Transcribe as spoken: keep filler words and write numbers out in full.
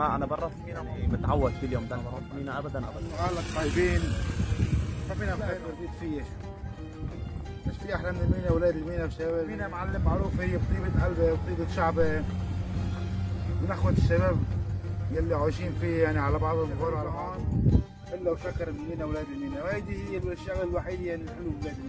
اه انا برا في مينا متعود كل يوم ده بروح مينا ابدا ابدا. قال لك طيبين ما فينا خير برديت فيه. مش في احلى من المينا اولاد المينا وشباب المينا معلم معروف هي بطيبه قلبه وبطيبه شعبه من اخوه الشباب يلي عايشين فيه يعني على بعضهم بيغوروا على بعض الا وشكر المينا اولاد المينا، وهيدي هي الشغله الوحيده يعني الحلوه ببلاد المينا.